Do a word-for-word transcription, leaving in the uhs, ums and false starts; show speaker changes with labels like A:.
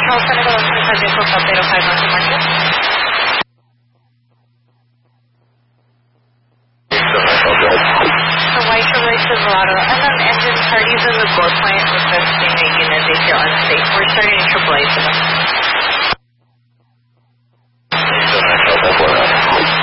A: California one twenty-five vehicle, South eight oh five North Market. The white Chevrolet Silverado, and then engine parties in the blood plant requesting a unit if you're unsafe. We're starting a triple A for them.